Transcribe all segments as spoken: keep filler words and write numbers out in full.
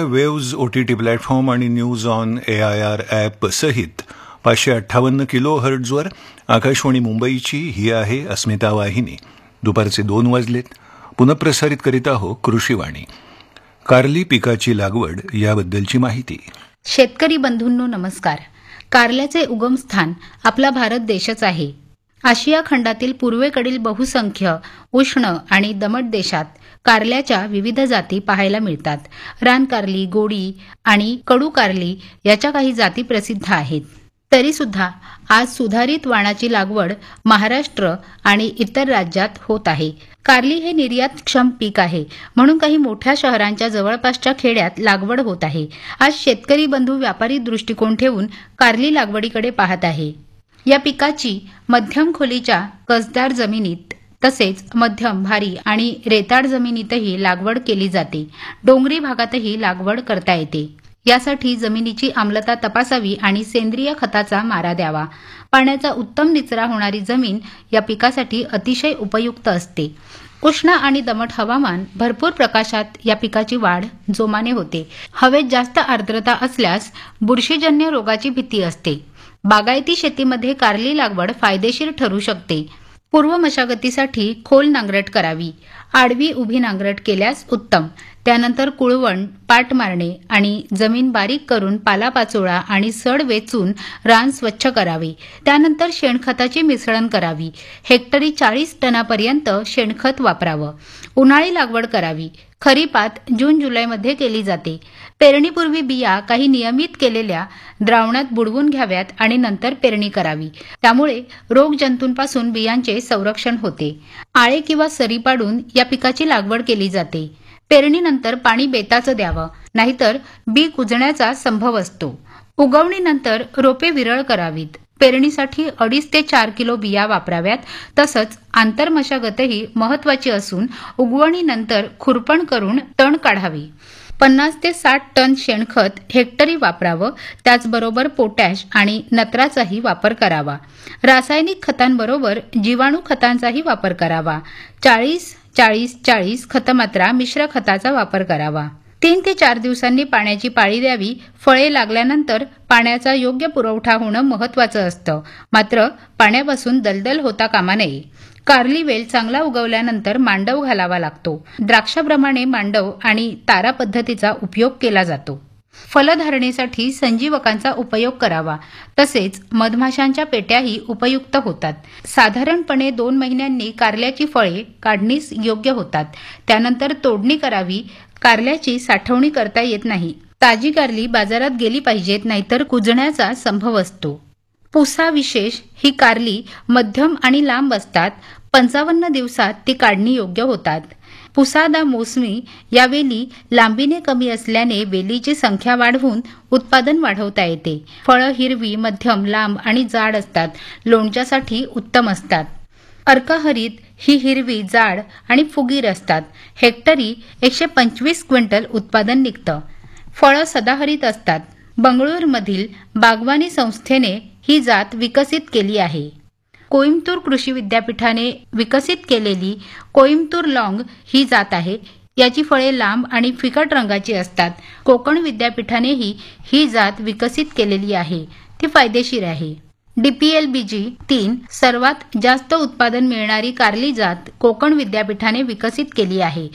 Waves OTT platform आणि news on A I R app सहित पाचशे अठ्ठावन्न किलो हर्ट्झवर आकाशवाणी मुंबईची ही आहे अस्मिता वाहिनी. दुपारचे दोन वाजलेत. पुनःप्रसारित करीत आहो कृषीवाणी. कारली पिकाची लागवड याबद्दलची माहिती. शेतकरी बंधूंनो नमस्कार. कारल्याचे उगमस्थान आपला भारत देशच आहे. आशिया खंडातील पूर्वेकडील बहुसंख्य उष्ण आणि दमट देशात कारल्याच्या विविध जाती पाहायला मिळतात. रानकारली, गोडी आणि कडू कारली याच्या काही जाती प्रसिद्ध आहेत. तरीसुद्धा आज सुधारित वाणाची लागवड महाराष्ट्र आणि इतर राज्यात होत आहे. कारली हे निर्यातक्षम पीक आहे, म्हणून काही मोठ्या शहरांच्या जवळपासच्या खेड्यात लागवड होत आहे. आज शेतकरी बंधू व्यापारी दृष्टिकोन ठेवून कारली लागवडीकडे पाहत आहे. या पिकाची मध्यम खोलीच्या कसदार जमिनीत तसेच मध्यम, भारी आणि रेताड जमिनीतही लागवड केली जाते. डोंगरी भागातही लागवड करता येते. यासाठी जमिनीची आम्लता तपासावी आणि सेंद्रिय खताचा मारा द्यावा. पाण्याचा उत्तम निचरा होणारी जमीन या पिकासाठी अतिशय उपयुक्त असते. उष्ण आणि दमट हवामान, भरपूर प्रकाशात या पिकाची वाढ जोमाने होते. हवेत जास्त आर्द्रता असल्यास बुरशीजन्य रोगाची भीती असते. बागायती शेतीमध्ये कारली लागवड फायदेशीर ठरू शकते. पूर्व मशागतीसाठी खोल नांगरट करावी. आडवी उभी नांगरट केल्यास उत्तम. त्यानंतर कुळवण, पाट मारणे आणि जमीन बारीक करून पालापाचोळा आणि सड वेचून रान स्वच्छ करावे. त्यानंतर शेणखताची मिसळण करावी. हेक्टरी चाळीस टनापर्यंत शेणखत वापरावं. उन्हाळी लागवड करावी. खरीपात जून जुलैमध्ये केली जाते. पेरणीपूर्वी बिया काही नियमित केलेल्या द्रावणात बुडवून घ्याव्यात आणि नंतर पेरणी करावी. त्यामुळे रोगजंतूंपासून बियांचे संरक्षण होते. आळे किंवा सरी पाडून या पिकाची लागवड केली जाते. पेरणीनंतर पाणी बेताचं द्यावं, नाहीतर बी कुजण्याचा संभव असतो. उगवणीनंतर रोपे विरळ करावीत. पेरणीसाठी अडीच ते चार किलो बिया वापराव्यात. तसंच आंतरमशागतही महत्वाची असून उगवणीनंतर खुरपण करून तण काढावी. पन्नास ते साठ टन शेणखत हेक्टरी वापरावं. त्याचबरोबर पोटॅश आणि नत्राचाही वापर करावा. रासायनिक खतांबरोबर जीवाणू खतांचाही वापर करावा. चाळीस चाळीस चाळीस खतमात्रा मिश्र खताचा वापर करावा. तीन ते चार दिवसांनी पाण्याची पाळी द्यावी. फळे लागल्यानंतर पाण्याचा योग्य पुरवठा होणं महत्वाचं असतं. मात्र पाण्यापासून दलदल होता कामा नये. कारली वेल चांगला उगवल्यानंतर मांडव घालावा लागतो. द्राक्षाप्रमाणे मांडव आणि तारा पद्धतीचा उपयोग केला जातो. फलधारणेसाठी संजीवकांचा उपयोग करावा. तसेच मधमाशांच्या पेट्याही उपयुक्त होतात. साधारणपणे दोन महिन्यांनी कारल्याची फळे काढणीस योग्य होतात. त्यानंतर तोडणी करावी. कारल्याची साठवणी करता येत नाही. ताजी कारली बाजारात गेली पाहिजेत, नाहीतर कुजण्याचा संभव असतो. पुसा विशेष ही कारली मध्यम आणि लांब असतात. पंचावन्न दिवसात ती काढणी योग्य होतात. पुसादा मोसमी या वेली लांबीने कमी असल्याने वेलीची संख्या वाढवून उत्पादन वाढवता येते. फळं हिरवी, मध्यम, लांब आणि जाड असतात. लोणच्यासाठी उत्तम असतात. अर्काहरित ही हिरवी, जाड आणि फुगीर असतात. हेक्टरी एकशे पंचवीस क्विंटल उत्पादन निघतं. फळं सदाहरित असतात. बंगळूरमधील बागवानी संस्थेने ही जात विकसित केली आहे. कोइंबतूर कृषी विद्यापीठाने विकसित केलेली कोइंबतूर लॉंग ही जात आहे. याची फळे लांब आणि फिकट रंगाची असतात. कोकण विद्यापीठानेही ही जात विकसित केलेली आहे. ती फायदेशीर आहे. डीपीएलबीजी तीन सर्वात जास्त उत्पादन मिळणारी कारली जात कोकण विद्यापीठाने विकसित केली आहे.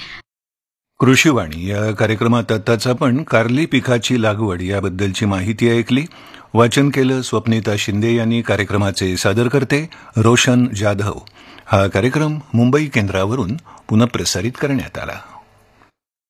कृषीवाणी या कार्यक्रमात आताच आपण कारली पिकाची लागवड याबद्दलची माहिती ऐकली. वाचन केलं स्वप्निता शिंदे यांनी. कार्यक्रमाचे सादरकर्ते रोशन जाधव. हा कार्यक्रम मुंबई केंद्रावरून पुनःप्रसारित करण्यात आला.